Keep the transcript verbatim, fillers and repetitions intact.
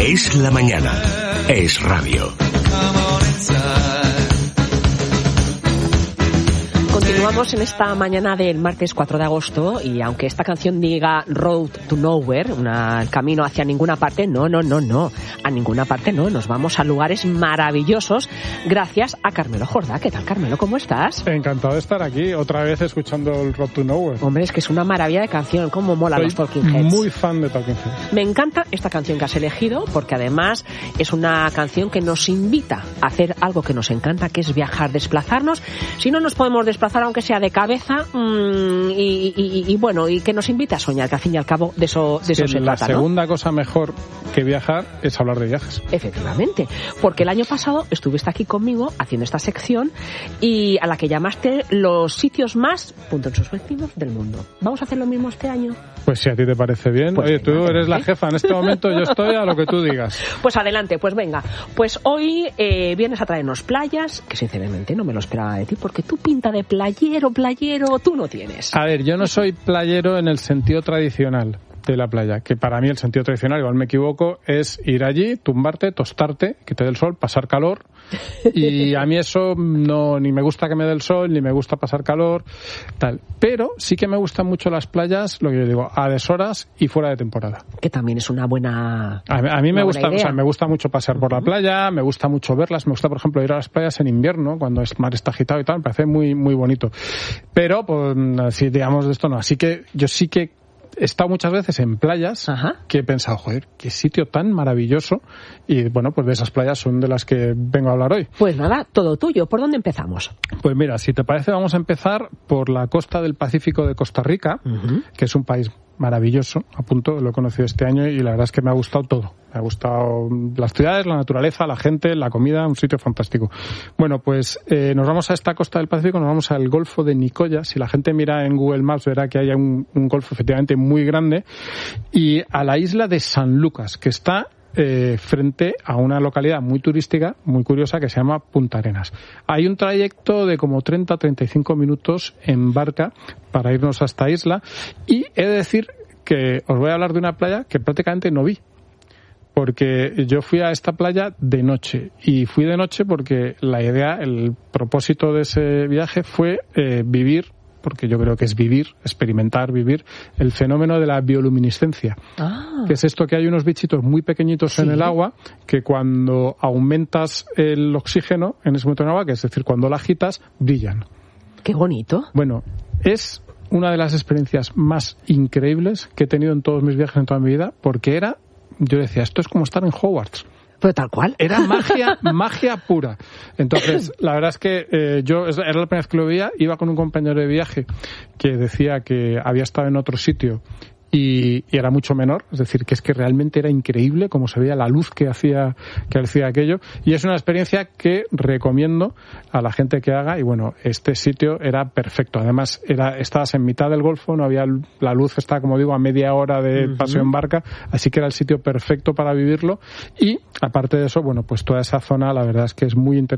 Es la mañana. Es radio. Continuamos en esta mañana del martes cuatro de agosto y aunque esta canción diga Road to Nowhere, una, el camino hacia ninguna parte, no, no, no, no, a ninguna parte no, nos vamos a lugares maravillosos gracias a Carmelo Jordá. ¿Qué tal, Carmelo? ¿Cómo estás? Encantado de estar aquí, otra vez escuchando el Road to Nowhere. Hombre, es que es una maravilla de canción, cómo mola Soy los Talking Heads. Muy fan de Talking Heads. Me encanta esta canción que has elegido porque además es una canción que nos invita a hacer algo que nos encanta, que es viajar, desplazarnos. Si no nos podemos desplazar, aunque sea de cabeza, mmm, y, y, y bueno, y que nos invita a soñar, que al fin y al cabo de eso, de eso se la trata, ¿no? segunda cosa mejor que viajar es hablar de viajes. Efectivamente, porque el año pasado estuviste aquí conmigo haciendo esta sección y a la que llamaste los sitios más puntos suspensinos del mundo. ¿Vamos a hacer lo mismo este año? Pues si a ti te parece bien. Pues Oye, venga, tú eres adelante. la jefa en este momento, yo estoy a lo que tú digas. Pues adelante, pues venga. Pues hoy eh, vienes a traernos playas, que sinceramente no me lo esperaba de ti, porque tú pinta de playero, playero, tú no tienes. A ver, yo no soy playero en el sentido tradicional de la playa, que para mí el sentido tradicional, igual me equivoco, es ir allí, tumbarte, tostarte, que te dé el sol, pasar calor, y a mí eso no, ni me gusta que me dé el sol, ni me gusta pasar calor, tal. Pero sí que me gustan mucho las playas, lo que yo digo, a deshoras y fuera de temporada. Que también es una buena A mí, a mí me una gusta, buena o sea, idea. me gusta mucho pasear por la playa, me gusta mucho verlas, me gusta, por ejemplo, ir a las playas en invierno, cuando el mar está agitado y tal, me parece muy, muy bonito. Pero, pues, si digamos de esto no. Así que yo sí que he estado muchas veces en playas. Ajá. Que he pensado, joder, qué sitio tan maravilloso. Y bueno, pues de esas playas son de las que vengo a hablar hoy. Pues nada, todo tuyo. ¿Por dónde empezamos? Pues mira, si te parece, vamos a empezar por la costa del Pacífico de Costa Rica, Uh-huh. que es un país maravilloso, a punto, lo he conocido este año y la verdad es que me ha gustado todo. Me ha gustado las ciudades, la naturaleza, la gente, la comida, un sitio fantástico. Bueno, pues eh, nos vamos a esta costa del Pacífico, nos vamos al Golfo de Nicoya. Si la gente mira en Google Maps verá que hay un, un golfo efectivamente muy grande, y a la isla de San Lucas, que está Eh, frente a una localidad muy turística, muy curiosa, que se llama Punta Arenas. Hay un trayecto de como treinta a treinta y cinco minutos en barca para irnos a esta isla, y he de decir que os voy a hablar de una playa que prácticamente no vi, porque yo fui a esta playa de noche, y fui de noche porque la idea, el propósito de ese viaje fue eh, vivir, porque yo creo que es vivir, experimentar, vivir, el fenómeno de la bioluminiscencia. Ah. Que es esto, que hay unos bichitos muy pequeñitos Sí. en el agua, que cuando aumentas el oxígeno en ese momento en el agua, que es decir, cuando la agitas, brillan. Qué bonito. Bueno, es una de las experiencias más increíbles que he tenido en todos mis viajes, en toda mi vida, porque era, yo decía, esto es como estar en Hogwarts. Pero tal cual. Era magia, magia pura. Entonces, la verdad es que eh, yo, era la primera vez que lo veía, iba con un compañero de viaje que decía que había estado en otro sitio y, y era mucho menor, es decir, que es que realmente era increíble cómo se veía la luz que hacía, que hacía aquello, y es una experiencia que recomiendo a la gente que haga. Y bueno, este sitio era perfecto, además era, estabas en mitad del golfo, no había, la luz está, como digo, a media hora de Uh-huh. paseo en barca, así que era el sitio perfecto para vivirlo. Y aparte de eso, bueno, pues toda esa zona la verdad es que es muy interesante.